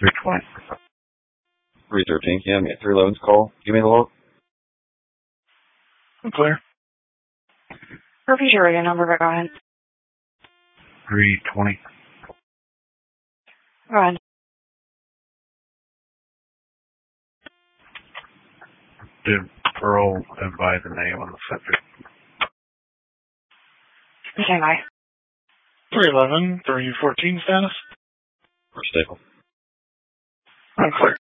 320. 313, yeah, I'm at 311's call. Give me the log. I'm clear. Repeat your radio number, but go ahead. 320. Go ahead. Did Pearl advise the name on the subject? Stand by. 311, 314 status. For Staple. I'm clear.